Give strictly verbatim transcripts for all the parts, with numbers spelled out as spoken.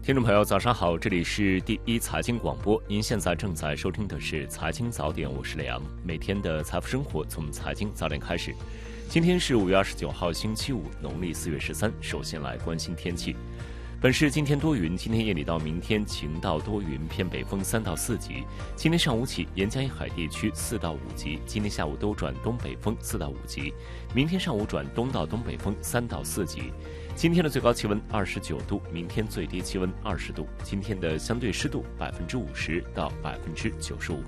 听众朋友，早上好，这里是第一财经广播，您现在正在收听的是财经早点，我是雷阳。每天的财富生活从财经早点开始。今天是五月二十九号，星期五，农历四月十三。首先来关心天气。本市今天多云，今天夜里到明天晴到多云，偏北风三到四级。今天上午起，沿江沿海地区四到五级。今天下午都转东北风四到五级。明天上午转东到东北风三到四级。今天的最高气温二十九度，明天最低气温二十度。今天的相对湿度百分之五十到百分之九十五。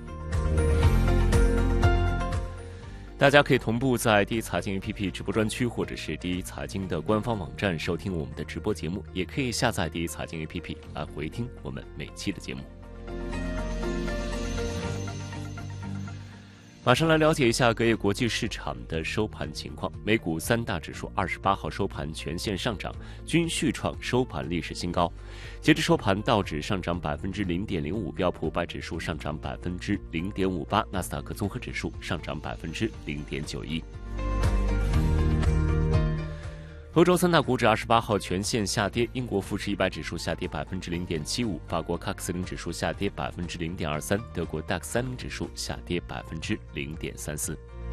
大家可以同步在第一财经 A P P 直播专区，或者是第一财经的官方网站收听我们的直播节目，也可以下载第一财经 A P P 来回听我们每期的节目。马上来了解一下隔夜国际市场的收盘情况。美股三大指数二十八号收盘全线上涨，均续创收盘历史新高。截至收盘，道指上涨百分之零点零五，标普五百指数上涨百分之零点五八，纳斯达克综合指数上涨百分之零点九一。欧洲三大股指二十八号全线下跌，英国富时一百指数下跌百分之零点七五，法国卡克斯林指数下跌百分之零点二三，德国 D A X 三零指数下跌百分之零点三四。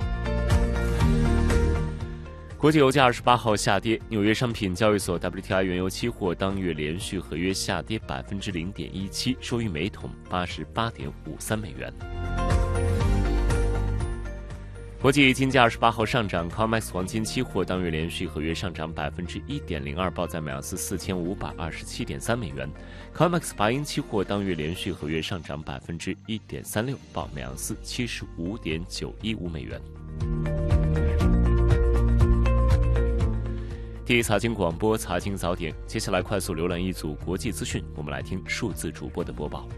国际油价二十八号下跌，纽约商品交易所 W T I 原油期货当月连续合约下跌百分之零点一七，收于每桶八十八点五三美元。国际金价二十八号上涨 ，C O M E X 黄金期货当月连续合约上涨百分之一点零二，报在每盎司四千五百二十七点三美元。C O M E X 白银期货当月连续合约上涨百分之一点三六，报每盎司七十五点九一五美元。第一财经广播财经早点，接下来快速浏览一组国际资讯，我们来听数字主播的播报。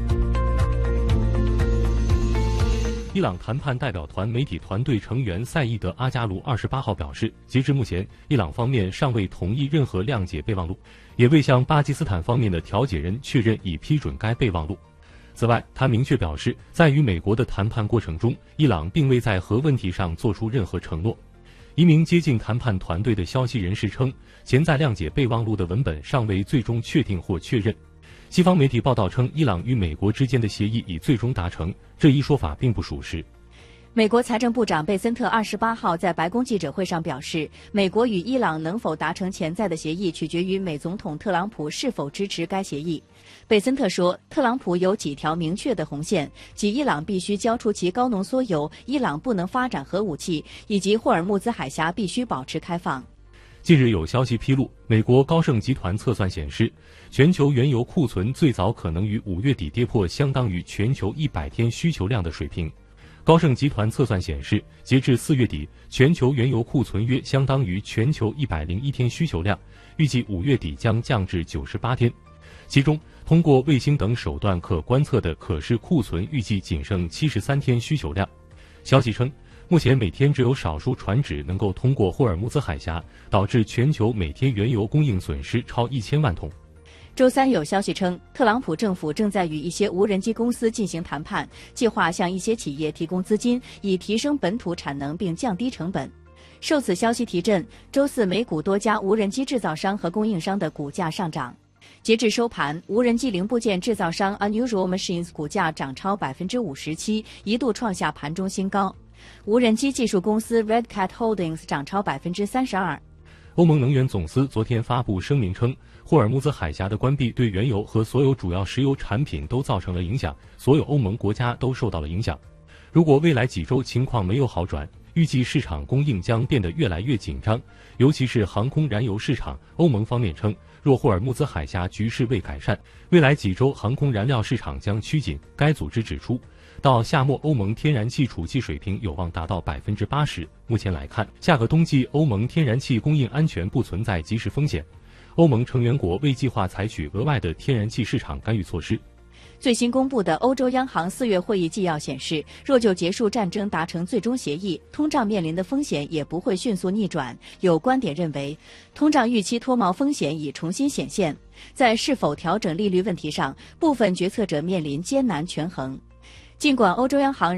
伊朗谈判代表团媒体团队成员赛义德·阿加卢二十八号表示，截至目前，伊朗方面尚未同意任何谅解备忘录，也未向巴基斯坦方面的调解人确认已批准该备忘录。此外，他明确表示，在与美国的谈判过程中，伊朗并未在核问题上做出任何承诺。一名接近谈判团队的消息人士称，潜在谅解备忘录的文本尚未最终确定或确认。西方媒体报道称，伊朗与美国之间的协议已最终达成，这一说法并不属实。 美国财政部长贝森特二十八号在白宫记者会上表示，美国与伊朗能否达成潜在的协议，取决于美总统特朗普是否支持该协议。贝森特说，特朗普有几条明确的红线，即伊朗必须交出其高浓缩铀，伊朗不能发展核武器，以及霍尔木兹海峡必须保持开放。 近日有消息披露，美国高盛集团测算显示，全球原油库存最早可能于五月底跌破相当于全球一百天需求量的水平。高盛集团测算显示，截至四月底，全球原油库存约相当于全球一百零一天需求量，预计五月底将降至九十八天。其中，通过卫星等手段可观测的可视库存预计仅剩七十三天需求量。消息称，目前每天只有少数船只能够通过霍尔木兹海峡，导致全球每天原油供应损失超一千万桶。 周三有消息称，特朗普政府正在与一些无人机公司进行谈判，计划向一些企业提供资金，以提升本土产能并降低成本。受此消息提振，周四美股多家无人机制造商和供应商的股价上涨。截至收盘，无人机零部件制造商 Unusual Machines 股价涨超百分之五十七，一度创下盘中新高。无人机技术公司 Red Cat Holdings 涨超百分之三十二。 欧盟能源总司昨天发布声明称，霍尔木兹海峡的关闭对原油和所有主要石油产品都造成了影响，所有欧盟国家都受到了影响。如果未来几周情况没有好转，预计市场供应将变得越来越紧张，尤其是航空燃油市场。欧盟方面称，若霍尔木兹海峡局势未改善，未来几周航空燃料市场将趋紧。该组织指出，到夏末欧盟天然气储气水平有望达到百分之八十。目前来看，下个冬季欧盟天然气供应安全不存在即时风险。欧盟成员国未计划采取额外的天然气市场干预措施。 最新公布的欧洲央行四月会议纪要显示，若就结束战争达成最终协议，通胀面临的风险也不会迅速逆转。有观点认为，通胀预期脱锚风险已重新显现。在是否调整利率问题上，部分决策者面临艰难权衡。尽管欧洲央行